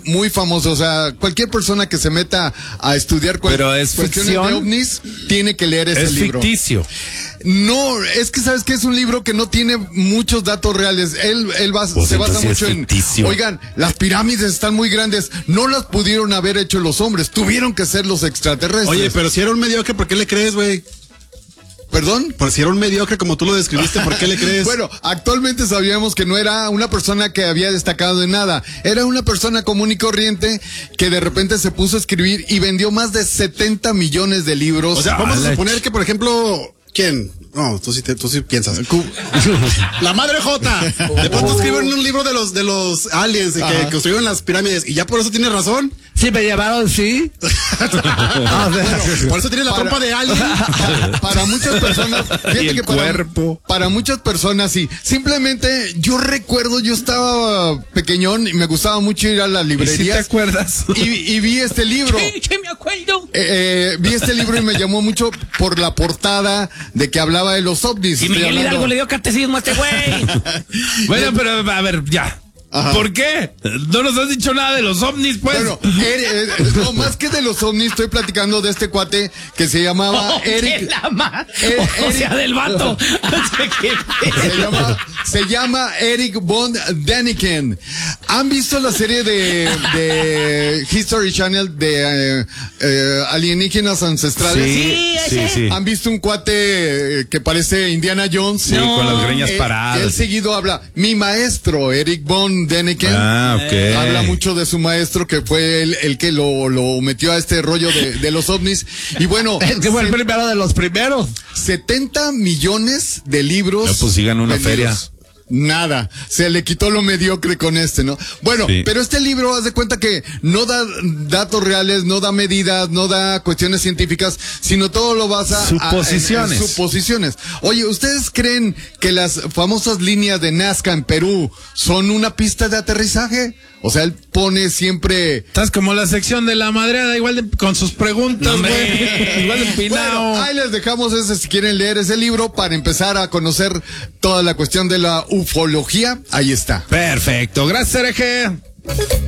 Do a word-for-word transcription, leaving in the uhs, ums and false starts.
muy famoso. O sea, cualquier persona que se meta a estudiar cual, Pero es cuestiones ficción. de ovnis tiene que leer ese es libro. Es ficticio. No, es que sabes que es un libro que no tiene muchos datos reales. Él, él va, Pues se basa entonces mucho es en, ficticio. oigan, las pirámides están muy grandes, no las pudieron haber hecho los hombres, tuvieron que ser los extraterrestres. Oye, pero si era un mediocre, ¿por qué le crees, güey? ¿Perdón? Por si era un mediocre como tú lo describiste, ¿por qué le crees? Bueno, actualmente sabíamos que no era una persona que había destacado en nada. Era una persona común y corriente que de repente se puso a escribir y vendió más de setenta millones de libros. O sea, vamos a suponer que, por ejemplo, ¿quién? No, tú sí, te, tú sí piensas. La madre Jota. De pronto escriben un libro de los de los aliens que, que construyeron las pirámides y ya por eso tiene razón. Sí, me llamaron, sí. Ah, bueno, por eso tiene la Para- trompa de alien. Para muchas personas, fíjate Y el que para, cuerpo. para muchas personas sí. Simplemente yo recuerdo, yo estaba pequeñón y me gustaba mucho ir a las ¿Y si te librerías acuerdas? y, y vi este libro. Sí, sí, me acuerdo. Eh, eh, vi este libro y me llamó mucho por la portada de que hablaba de los ovnis. Y Estoy Miguel hablando- Hidalgo le dio catecismo a este güey. Bueno, pero a ver, ya. Ajá. ¿Por qué? No nos has dicho nada de los ovnis, pues. Bueno, Eri- eh, no, más que de los ovnis, estoy platicando de este cuate que se llamaba Oh, Eric. de la ma- Eh, o Eric- sea, del vato. Se llama, se llama Eric von Däniken. ¿Han visto la serie de, de History Channel de eh, eh, alienígenas ancestrales? Sí, sí, ese. sí. ¿Han visto un cuate eh, que parece Indiana Jones? Sí, con las greñas Eh, paradas. Él seguido habla, mi maestro, Eric von Däniken. Ah, ok. Habla mucho de su maestro que fue el, el que lo, lo metió a este rollo de, de los ovnis. Y bueno, Es que fue el primero de los primeros. setenta millones de libros. No, pues sigan una feria. Nada, se le quitó lo mediocre con este, ¿no? Bueno, Sí. pero este libro, haz de cuenta que no da datos reales, no da medidas, no da cuestiones científicas, sino todo lo basa a- Suposiciones. en- en suposiciones. Oye, ¿ustedes creen que las famosas líneas de Nazca en Perú son una pista de aterrizaje? O sea, él pone siempre... Estás como la sección de la madreada, igual de, con sus preguntas, No, güey. hombre. Igual de empinado. Bueno, ahí les dejamos ese si quieren leer ese libro para empezar a conocer toda la cuestión de la ufología. Ahí está. Perfecto. Gracias, Hereje.